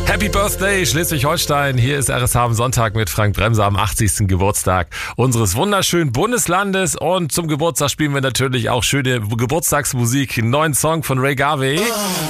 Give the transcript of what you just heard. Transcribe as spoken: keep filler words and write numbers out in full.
Happy Birthday Schleswig-Holstein. Hier ist R S H am Sonntag mit Frank Bremser am achtzigsten Geburtstag unseres wunderschönen Bundeslandes. Und zum Geburtstag spielen wir natürlich auch schöne Geburtstagsmusik. Einen neuen Song von Ray Garvey.